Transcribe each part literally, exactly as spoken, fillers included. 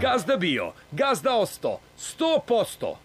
Gazda bio, gazda osto, sto posto.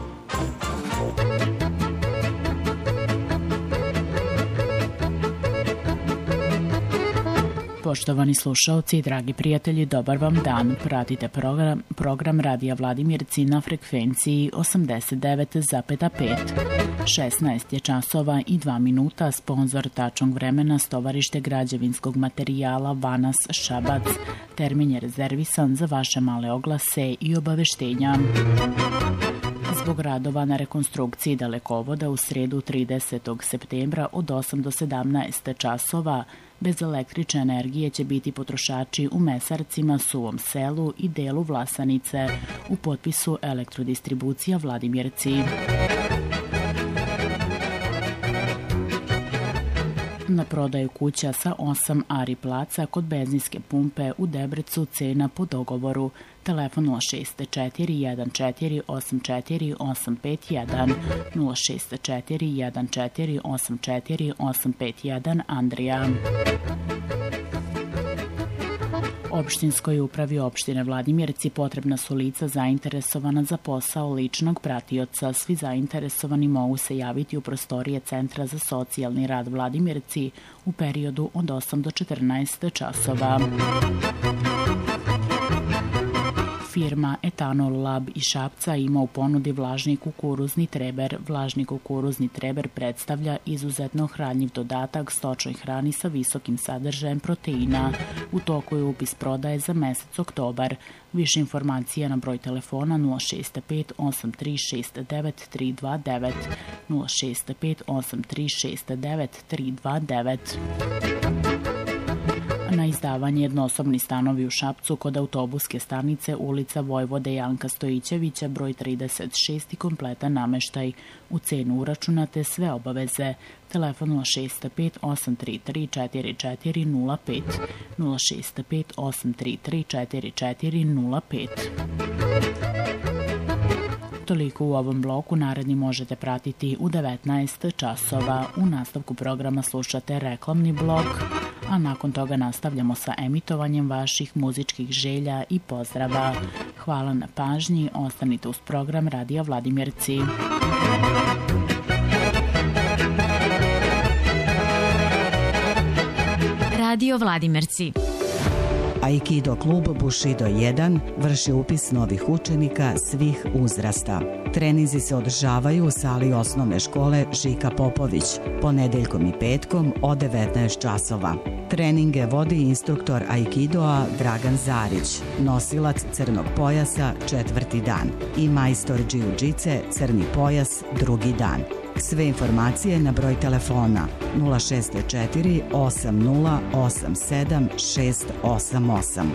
Poštovani slušaoci i dragi prijatelji, dobar vam dan. Pratite program, program Radija Vladimirci na frekvenciji osamdeset devet zarez pet. šesnaest je časova i dva minuta, sponzor tačnog vremena Stovarište građevinskog materijala Vanas Šabac. Termin je rezervisan za vaše male oglase i obaveštenja. Zbog radova na rekonstrukciji dalekovoda u sredu tridesetog septembra od osam do sedamnaest časova bez električne energije će biti potrošači u Mesarcima, Suvom selu i delu Vlasanice. U potpisu Elektrodistribucija Vladimirci. Na prodaju kuća sa osam ari placa kod benzinske pumpe u Debrecu, cena po dogovoru. Telefon nula šest četiri jedan četiri osam četiri osam pet jedan, nula šest četiri jedan četiri osam četiri osam pet jedan, Andrija. Opštinskoj upravi opštine Vladimirci potrebna su lica zainteresovana za posao ličnog pratioca. Svi zainteresovani mogu se javiti u prostorije Centra za socijalni rad Vladimirci u periodu od osam do četrnaest časova. Firma Etanol Lab iz Šapca ima u ponudi vlažni kukuruzni treber. Vlažni kukuruzni treber predstavlja izuzetno hranjiv dodatak stočnoj hrani sa visokim sadržajem proteina. U toku je upis prodaje za mesec oktobar. Više informacija na broj telefona nula šest pet osam tri šest devet tri dva devet, nula šest pet osam tri šest devet tri dva devet. Na izdavanje jednosobni stanovi u Šapcu kod autobuske stanice ulica Vojvode Janka Stojićevića broj trideset šest i kompletan nameštaj. U cenu uračunate sve obaveze. Telefon nula šest pet osam tri tri četiri četiri nula pet, nula šest pet osam tri tri četiri četiri nula pet. Toliko u ovom bloku, naredni možete pratiti u devetnaest časova. U nastavku programa slušate reklamni blok, a nakon toga nastavljamo sa emitovanjem vaših muzičkih želja i pozdrava. Hvala na pažnji, ostanite uz program Radija Vladimirci. Radio Vladimirci. Aikido klub Bushido jedan vrši upis novih učenika svih uzrasta. Treninzi se održavaju u sali osnovne škole Žika Popović, ponedeljkom i petkom od devetnaest časova. Treninge vodi instruktor Aikidoa Dragan Zarić, nosilac crnog pojasa četvrti dan i majstor džiu-džice crni pojas drugi dan. Sve informacije na broj telefona nula šest četiri osam nula osam sedam šest osam osam.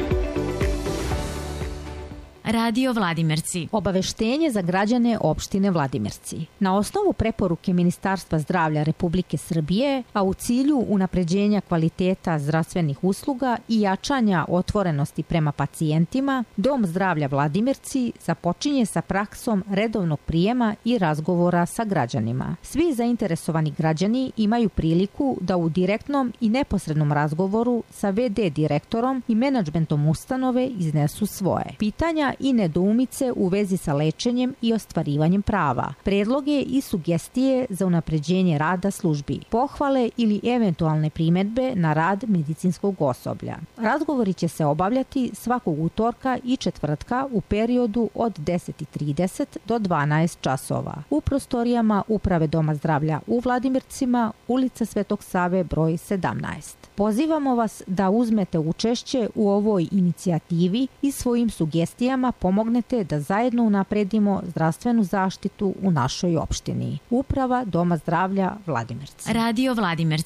Radio Vladimirci. Obaveštenje za građane opštine Vladimirci. Na osnovu preporuke Ministarstva zdravlja Republike Srbije, a u cilju unapređenja kvaliteta zdravstvenih usluga i jačanja otvorenosti prema pacijentima, Dom zdravlja Vladimirci započinje sa praksom redovnog prijema i razgovora sa građanima. Svi zainteresovani građani imaju priliku da u direktnom i neposrednom razgovoru sa ve de direktorom i menadžmentom ustanove iznesu svoje pitanja i nedoumice u vezi sa lečenjem i ostvarivanjem prava, predloge i sugestije za unapređenje rada službi, pohvale ili eventualne primedbe na rad medicinskog osoblja. Razgovori će se obavljati svakog utorka i četvrtka u periodu od deset i trideset do dvanaest časova u prostorijama Uprave Doma zdravlja u Vladimircima, ulica Svetog Save broj sedamnaest. Pozivamo vas da uzmete učešće u ovoj inicijativi i svojim sugestijama pomognete da zajedno unapredimo zdravstvenu zaštitu u našoj opštini. Uprava Doma zdravlja Vladimirci. Radio Vladimirci.